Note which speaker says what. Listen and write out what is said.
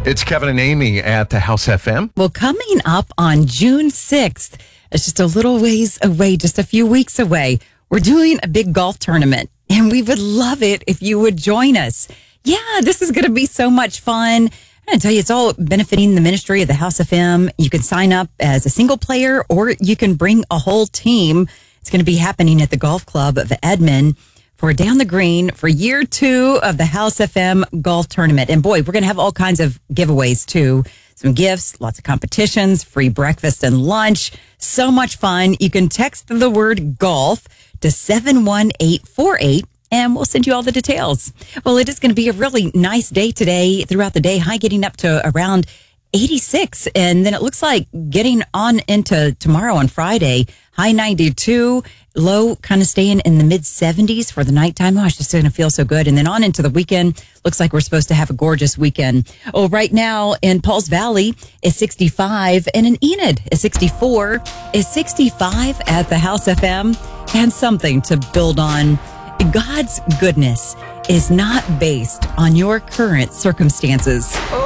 Speaker 1: It's Kevin and Amy at the House FM.
Speaker 2: Well, coming up on June 6th, it's just a little ways away, just a few weeks away. We're doing a big golf tournament, and we would love it if you would join us. Yeah, this is going to be so much fun. I'm going to tell you, it's all benefiting the ministry of the House FM. You can sign up as a single player, or you can bring a whole team. It's going to be happening at the Golf Club of Edmond for Down the Green for year 2 of the House FM Golf Tournament. And boy, we're going to have all kinds of giveaways too. Some gifts, lots of competitions, free breakfast and lunch. So much fun. You can text the word golf to 71848 and we'll send you all the details. Well, it is going to be a really nice day today, throughout the day, high getting up to around 86. And then it looks like getting on into tomorrow on Friday, high 92, low kind of staying in the mid 70s for the nighttime. Oh, it's just going to feel so good. And then on into the weekend, looks like we're supposed to have a gorgeous weekend. Oh, right now in Pauls Valley is 65 and in Enid is 64, is 65 at the House FM, and something to build on. God's goodness is not based on your current circumstances.